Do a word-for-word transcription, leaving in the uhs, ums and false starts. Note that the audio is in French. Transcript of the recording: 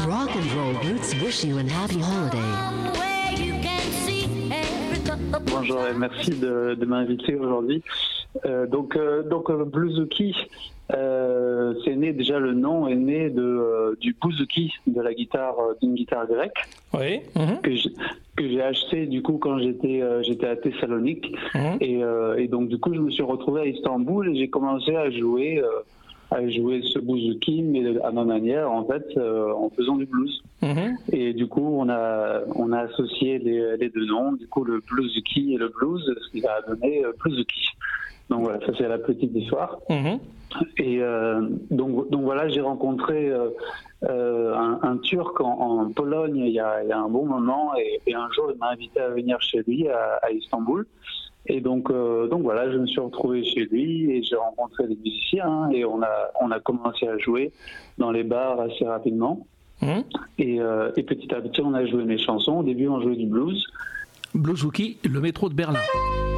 Rock and Roll Roots wish you a happy holiday. Bonjour et merci de, de m'inviter aujourd'hui. Euh, donc, euh, donc euh, Bluesouki, euh, c'est né déjà le nom est né de euh, du bouzouki, de la guitare, euh, d'une guitare grecque. Oui. Mm-hmm. Que j'ai, que j'ai acheté du coup quand j'étais euh, j'étais à Thessalonique. Mm-hmm. et, euh, et donc du coup je me suis retrouvé à Istanbul et j'ai commencé à jouer. Euh, à jouer ce bouzouki, mais à ma manière, en fait, euh, en faisant du blues. Mm-hmm. Et du coup, on a, on a associé les, les deux noms, du coup, le bluesouki et le blues, ce qui a donné euh, bluesouki. Donc voilà, ça c'est la petite histoire. Mm-hmm. Et euh, donc, donc voilà, j'ai rencontré euh, euh, un, un Turc en, en Pologne il y, a, il y a un bon moment, et, et un jour, il m'a invité à venir chez lui, à, à Istanbul. Et donc, euh, donc voilà, je me suis retrouvé chez lui et j'ai rencontré des musiciens hein, et on a, on a commencé à jouer dans les bars assez rapidement. Mmh. Et, euh, et petit à petit, on a joué mes chansons. Au début, on jouait du blues. Bluesouki, le métro de Berlin.